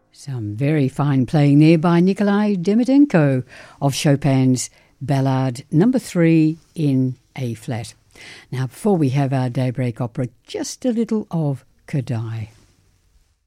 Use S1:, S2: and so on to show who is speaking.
S1: Some very fine playing there by Nikolai Demidenko of Chopin's Ballade No. 3 in A-flat. Now, before we have our Daybreak Opera, just a little of Kodály.